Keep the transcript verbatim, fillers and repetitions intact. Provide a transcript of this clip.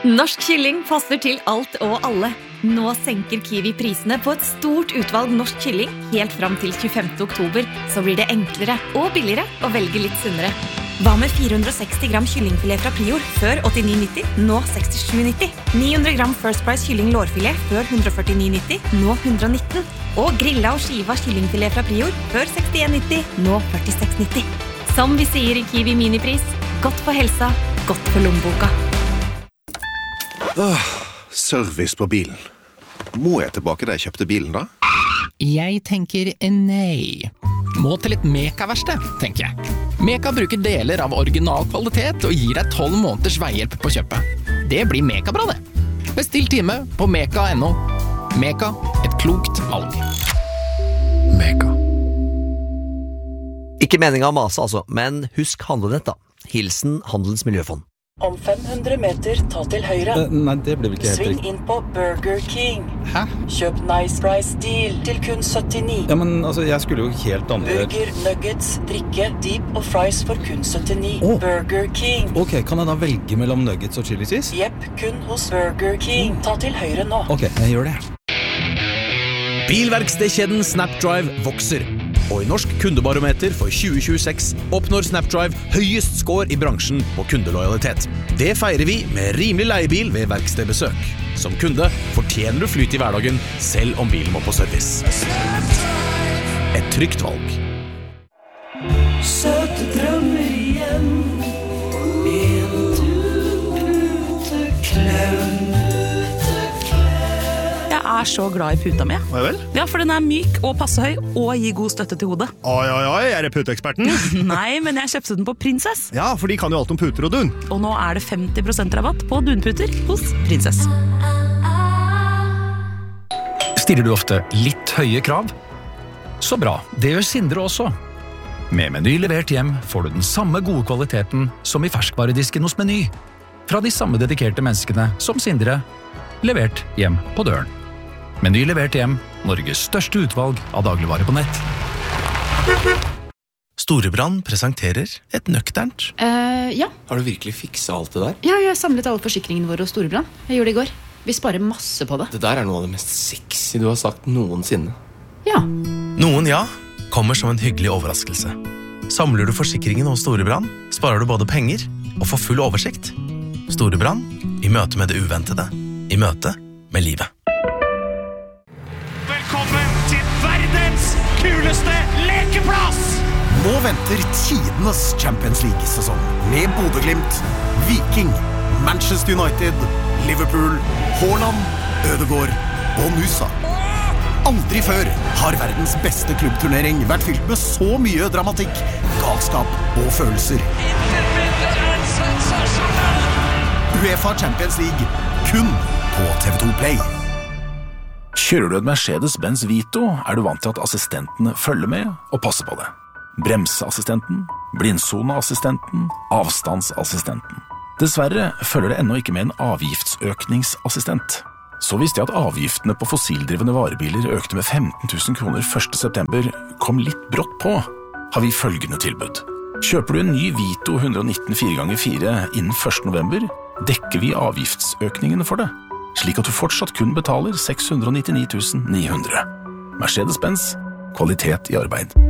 Norsk kylling passer til alt og alle. Nå senker Kiwi prisene på et stort utvalg norsk kylling helt fram til tjuefemte oktober, så blir det enklere og billigere å velge litt sunnere. Hva med fire hundre og seksti gram kyllingfilet fra Prior før åttini nitti, nå sekstisju nitti? ni hundre gram First Price kylling lårfilet før ett hundre førtini nitti, nå ett hundre nitten? Og grilla og skiva kyllingfilet fra Prior før sekstien nitti, nå førtiseks nitti? Som vi sier i Kiwi Minipris, godt for helsa, godt for lommeboka. Åh, service på bilen. Må jeg tilbake da jeg kjøpte bilen da? Jeg tenker nei. Må til et Meka-verksted, tenker jeg. Meka bruker deler av original kvalitet og gir deg tolv måneders veihjelp på kjøpet. Det blir Meka-bra det. Bestill time på meka punktum no. Meka, et klokt valg. Meka. Ikke meningen å mase altså, men husk handlenett da. Hilsen Handelens Miljøfond. Om fem hundre meter, ta til høyre. Uh, nei, det blir vel ikke helt Sving riktig. inn på Burger King. Hæ? Kjøp Nice Price Deal til kun syttini. Ja, men altså, jeg skulle jo helt andre... Burger, nuggets, drikke, deep og fries for kun syttini. Åh. Burger King. Ok, kan jeg da velge mellom nuggets og chili cheese? Jepp, kun hos Burger King. Ta til høyre nå. Ok, jeg gjør det. Bilverkstedkjeden Snapdrive vokser. Og i Norsk kundebarometer for tjue tjueseks oppnår Snapdrive høyest score i bransjen på kundelojalitet. Det feirer vi med rimelig leiebil ved verkstedbesøk. Som kunde fortjener du flyt i hverdagen, selv om bilen må på service. Et trygt valg. Søte drømmer igjen. En puteklem. Jeg er så glad i puta mi. Hva vel? Ja, for den er myk og passe høy og gir god støtte til hodet. Oi, oi, oi, er det puteeksperten? Nei, men jeg kjøpte den på Princess. Ja, for de kan jo alt om puter og dun. Og nå er det femti prosent rabatt på dunputer hos Princess. Stiller du ofte litt høye krav? Så bra, det gjør Sindre også. Med Meny levert hjem får du den samme gode kvaliteten som i ferskvaredisken hos Meny. Fra de samme dedikerte menneskene som Sindre, levert hjem på døren. Meny levert hjem, Norges største utvalg av dagligvare på nett. Storebrand presenterer et nøkternt. Uh, ja. Har du virkelig fikset alt det der? Ja, jeg har samlet alle forsikringene våre hos Storebrand. Jeg gjorde det i går. Vi sparer masse på det. Det der er noe av det mest sexy du har sagt noensinne. Ja. Noen ja, kommer som en hyggelig overraskelse. Samler du forsikringen hos Storebrand, sparer du både penger og får full oversikt. Storebrand, i møte med det uventede. I møte med livet. Velkommen til verdens kuleste lekeplass! Nå venter tidenes Champions League-sesong med Bodø-Glimt, Viking, Manchester United, Liverpool, Haaland, Ødegaard og Nusa. Aldri før har verdens beste klubbturnering vært fylt med så mye dramatikk, galskap og følelser. UEFA Champions League, kun på T V to Play. Kjører du et Mercedes-Benz Vito, er du vant til at assistentene følger med og passer på det. Bremseassistenten, blindsoneassistenten, avstandsassistenten. Dessverre følger det ennå ikke med en avgiftsøkningsassistent. Så visste jeg at avgiftene på fossildrivende varebiler økte med femten tusen kroner første september, kom litt brått på, har vi følgende tilbud. Kjøper du en ny Vito ett nitten fire ganger fire innen første november, dekker vi avgiftsøkningene for det, slik at du fortsatt kun betaler seks hundre og nittini tusen ni hundre. Mercedes-Benz, kvalitet i arbeid.